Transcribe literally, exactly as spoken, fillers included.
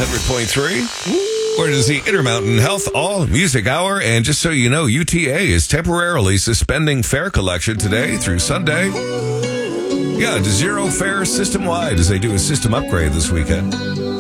hundred point three. Where does the Intermountain Health All Music Hour? And just so you know, U T A is temporarily suspending fare collection today through Sunday. Yeah, to zero fare system-wide as they do a system upgrade this weekend.